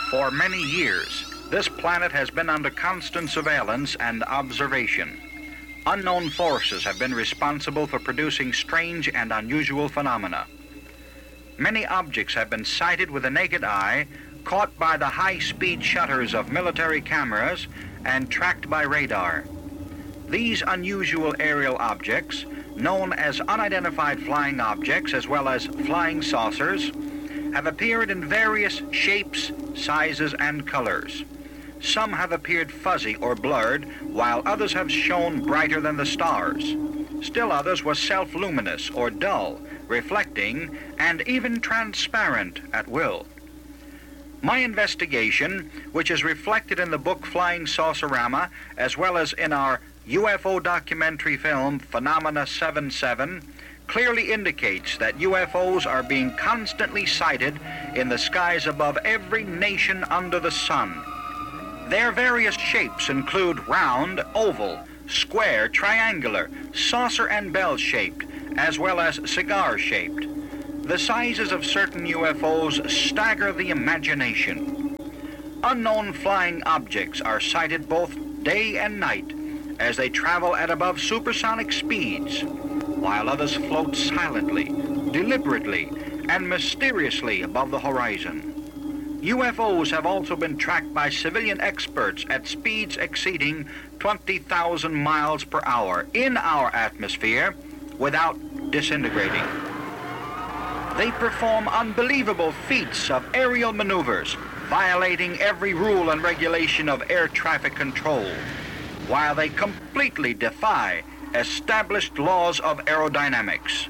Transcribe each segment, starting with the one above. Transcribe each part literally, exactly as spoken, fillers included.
For many years, this planet has been under constant surveillance and observation. Unknown forces have been responsible for producing strange and unusual phenomena. Many objects have been sighted with the naked eye, caught by the high-speed shutters of military cameras, and tracked by radar. These unusual aerial objects, known as unidentified flying objects as well as flying saucers, have appeared in various shapes, sizes, and colors. Some have appeared fuzzy or blurred, while others have shone brighter than the stars. Still others were self-luminous or dull, reflecting, and even transparent at will. My investigation, which is reflected in the book Flying Saucerama, as well as in our U F O documentary film Phenomena seven seven, clearly indicates that U F Os are being constantly sighted in the skies above every nation under the sun. Their various shapes include round, oval, square, triangular, saucer and bell-shaped, as well as cigar-shaped. The sizes of certain U F Os stagger the imagination. Unknown flying objects are sighted both day and night as they travel at above supersonic speeds, while others float silently, deliberately, and mysteriously above the horizon. U F Os have also been tracked by civilian experts at speeds exceeding twenty thousand miles per hour in our atmosphere without disintegrating. They perform unbelievable feats of aerial maneuvers, violating every rule and regulation of air traffic control, while they completely defy established laws of aerodynamics.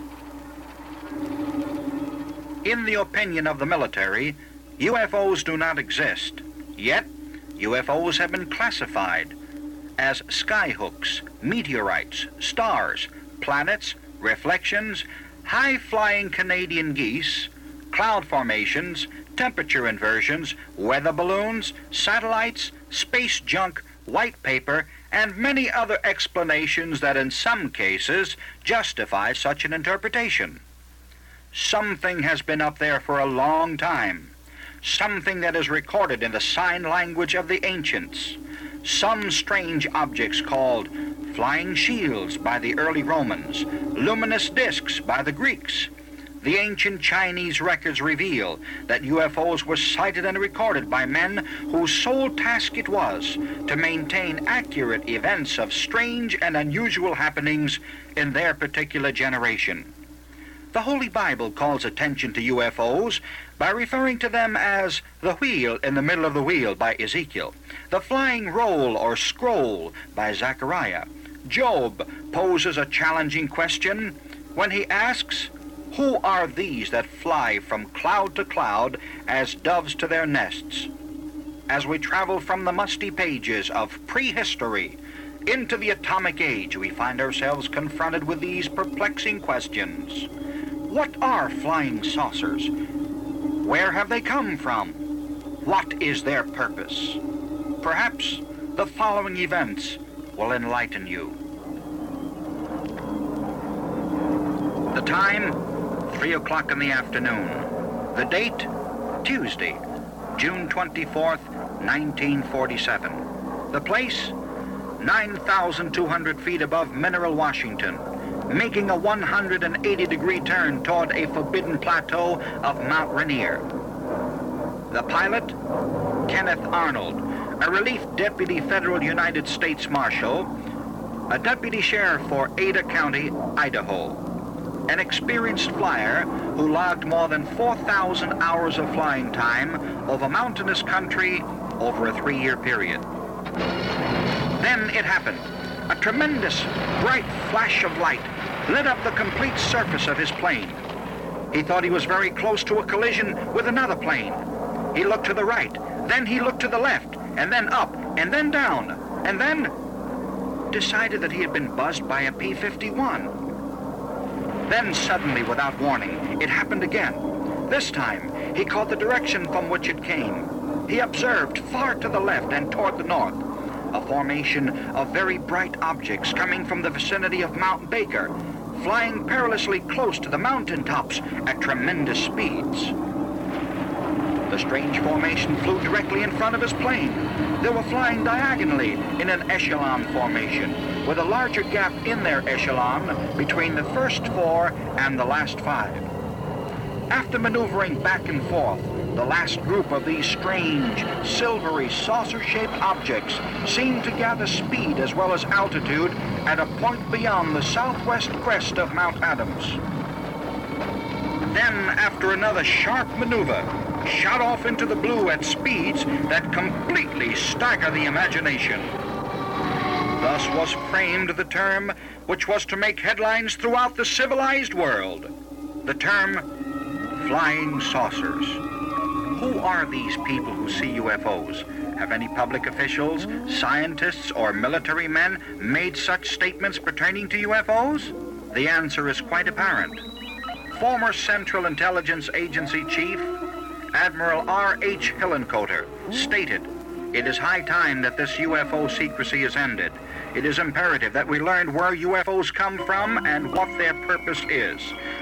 In the opinion of the military, U F Os do not exist. Yet, U F Os have been classified as skyhooks, meteorites, stars, planets, reflections, high-flying Canadian geese, cloud formations, temperature inversions, weather balloons, satellites, space junk, white paper, and many other explanations that in some cases justify such an interpretation. Something has been up there for a long time. Something that is recorded in the sign language of the ancients. Some strange objects called flying shields by the early Romans, luminous discs by the Greeks. The ancient Chinese records reveal that U F Os were sighted and recorded by men whose sole task it was to maintain accurate events of strange and unusual happenings in their particular generation. The Holy Bible calls attention to U F Os by referring to them as the wheel in the middle of the wheel by Ezekiel, the flying roll or scroll by Zechariah. Job poses a challenging question when he asks, "Who are these that fly from cloud to cloud as doves to their nests?" As we travel from the musty pages of prehistory into the atomic age, we find ourselves confronted with these perplexing questions. What are flying saucers? Where have they come from? What is their purpose? Perhaps the following events will enlighten you. The time, three o'clock in the afternoon. The date, Tuesday, June twenty-fourth, nineteen forty-seven. The place, nine thousand two hundred feet above Mineral, Washington, making a one hundred eighty degree turn toward a forbidden plateau of Mount Rainier. The pilot, Kenneth Arnold, a relief deputy federal United States Marshal, a deputy sheriff for Ada County, Idaho, an experienced flyer who logged more than four thousand hours of flying time over mountainous country over a three-year period. Then it happened. A tremendous, bright flash of light lit up the complete surface of his plane. He thought he was very close to a collision with another plane. He looked to the right, then he looked to the left, and then up, and then down, and then decided that he had been buzzed by a P fifty-one. Then suddenly, without warning, it happened again. This time, he caught the direction from which it came. He observed far to the left and toward the north a formation of very bright objects coming from the vicinity of Mount Baker, flying perilously close to the mountaintops at tremendous speeds. The strange formation flew directly in front of his plane. They were flying diagonally in an echelon formation, with a larger gap in their echelon between the first four and the last five. After maneuvering back and forth, the last group of these strange, silvery, saucer-shaped objects seemed to gather speed as well as altitude at a point beyond the southwest crest of Mount Adams. Then, after another sharp maneuver, shot off into the blue at speeds that completely stagger the imagination. Thus was framed the term which was to make headlines throughout the civilized world, the term flying saucers. Who are these people who see U F Os? Have any public officials, scientists, or military men made such statements pertaining to U F Os? The answer is quite apparent. Former Central Intelligence Agency Chief Admiral R H Hillenkoetter stated, "It is high time that this U F O secrecy is ended. It is imperative that we learn where U F Os come from and what their purpose is.